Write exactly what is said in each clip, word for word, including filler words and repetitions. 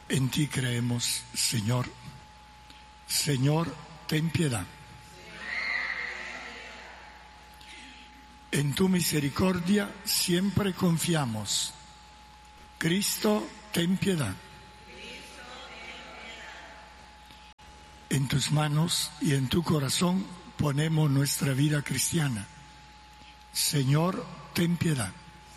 En ti creemos, Señor. Señor, ten piedad. En tu misericordia siempre confiamos. Cristo, ten piedad. En tus manos y en tu corazón ponemos nuestra vida cristiana. Señor, ten piedad.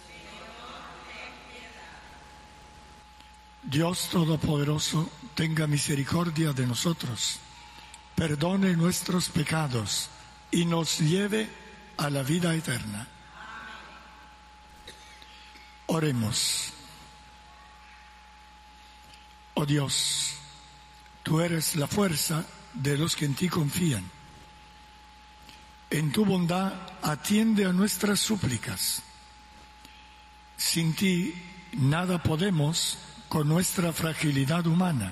Dios Todopoderoso, tenga misericordia de nosotros, perdone nuestros pecados y nos lleve a la vida eterna. Oremos. Oh Dios, tú eres la fuerza de los que en ti confían. En tu bondad atiende a nuestras súplicas. Sin ti nada podemos con nuestra fragilidad humana.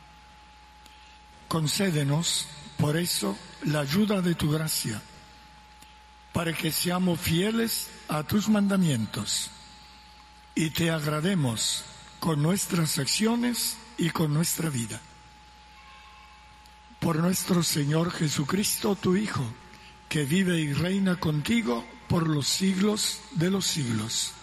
Concédenos, por eso, la ayuda de tu gracia, para que seamos fieles a tus mandamientos y te agrademos con nuestras acciones y con nuestra vida. Por nuestro Señor Jesucristo, tu Hijo, que vive y reina contigo por los siglos de los siglos.